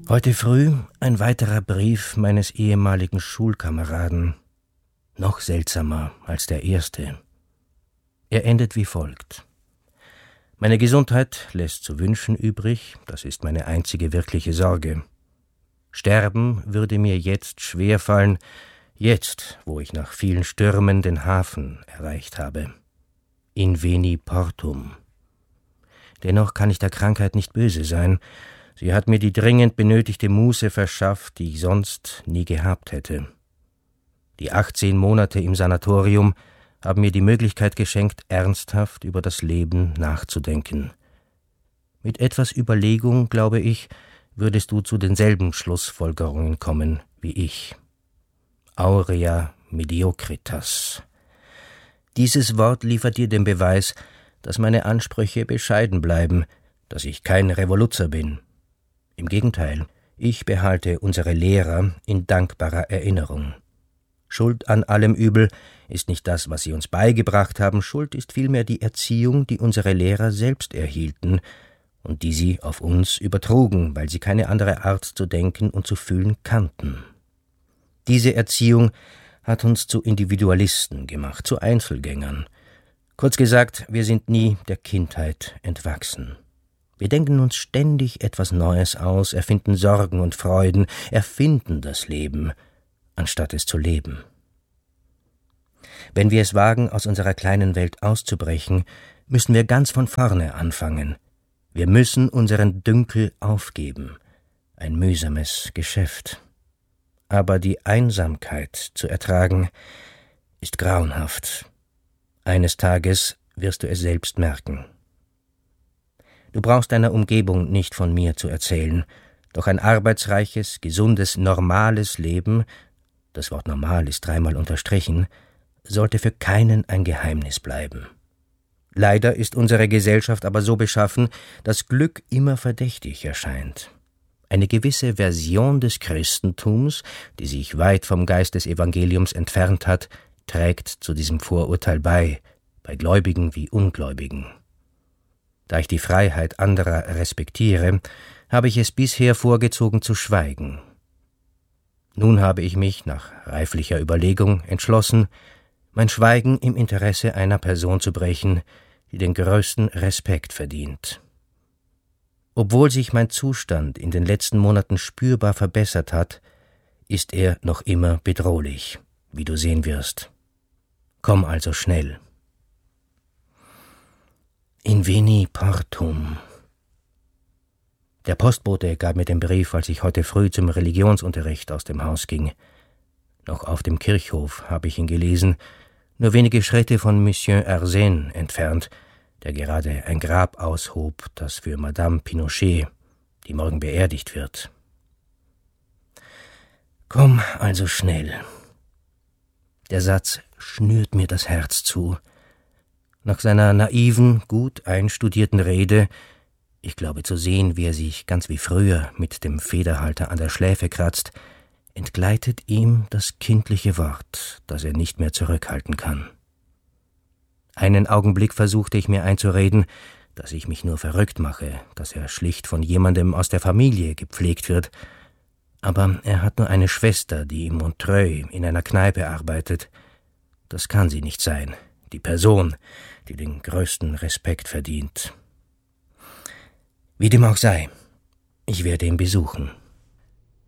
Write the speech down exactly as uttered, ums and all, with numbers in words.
Heute früh ein weiterer Brief meines ehemaligen Schulkameraden, noch seltsamer als der erste. Er endet wie folgt: Meine Gesundheit lässt zu wünschen übrig, das ist meine einzige wirkliche Sorge. Sterben würde mir jetzt schwerfallen, jetzt, wo ich nach vielen Stürmen den Hafen erreicht habe. In veni portum. Dennoch kann ich der Krankheit nicht böse sein. Sie hat mir die dringend benötigte Muße verschafft, die ich sonst nie gehabt hätte. Die achtzehn Monate im Sanatorium haben mir die Möglichkeit geschenkt, ernsthaft über das Leben nachzudenken. Mit etwas Überlegung, glaube ich, würdest du zu denselben Schlussfolgerungen kommen wie ich. Aurea mediocritas. Dieses Wort liefert dir den Beweis, dass meine Ansprüche bescheiden bleiben, dass ich kein Revoluzer bin. Im Gegenteil, ich behalte unsere Lehrer in dankbarer Erinnerung. Schuld an allem Übel ist nicht das, was sie uns beigebracht haben, Schuld ist vielmehr die Erziehung, die unsere Lehrer selbst erhielten und die sie auf uns übertrugen, weil sie keine andere Art zu denken und zu fühlen kannten. Diese Erziehung hat uns zu Individualisten gemacht, zu Einzelgängern. Kurz gesagt, wir sind nie der Kindheit entwachsen. Wir denken uns ständig etwas Neues aus, erfinden Sorgen und Freuden, erfinden das Leben, anstatt es zu leben. Wenn wir es wagen, aus unserer kleinen Welt auszubrechen, müssen wir ganz von vorne anfangen. Wir müssen unseren Dünkel aufgeben. Ein mühsames Geschäft. Aber die Einsamkeit zu ertragen, ist grauenhaft. Eines Tages wirst du es selbst merken. Du brauchst deiner Umgebung nicht von mir zu erzählen, doch ein arbeitsreiches, gesundes, normales Leben, das Wort normal ist dreimal unterstrichen, sollte für keinen ein Geheimnis bleiben. Leider ist unsere Gesellschaft aber so beschaffen, dass Glück immer verdächtig erscheint. Eine gewisse Version des Christentums, die sich weit vom Geist des Evangeliums entfernt hat, trägt zu diesem Vorurteil bei, bei Gläubigen wie Ungläubigen. Da ich die Freiheit anderer respektiere, habe ich es bisher vorgezogen zu schweigen. Nun habe ich mich nach reiflicher Überlegung entschlossen, mein Schweigen im Interesse einer Person zu brechen, die den größten Respekt verdient. Obwohl sich mein Zustand in den letzten Monaten spürbar verbessert hat, ist er noch immer bedrohlich, wie du sehen wirst. Komm also schnell. In veni portum. Der Postbote gab mir den Brief, als ich heute früh zum Religionsunterricht aus dem Haus ging. Noch auf dem Kirchhof habe ich ihn gelesen, nur wenige Schritte von Monsieur Arsène entfernt, der gerade ein Grab aushob, das für Madame Pinochet, die morgen beerdigt wird. Komm also schnell. Der Satz schnürt mir das Herz zu. Nach seiner naiven, gut einstudierten Rede, ich glaube zu sehen, wie er sich ganz wie früher mit dem Federhalter an der Schläfe kratzt, entgleitet ihm das kindliche Wort, das er nicht mehr zurückhalten kann. Einen Augenblick versuchte ich mir einzureden, dass ich mich nur verrückt mache, dass er schlicht von jemandem aus der Familie gepflegt wird, aber er hat nur eine Schwester, die in Montreuil in einer Kneipe arbeitet. Das kann sie nicht sein, die Person, die den größten Respekt verdient. Wie dem auch sei, ich werde ihn besuchen.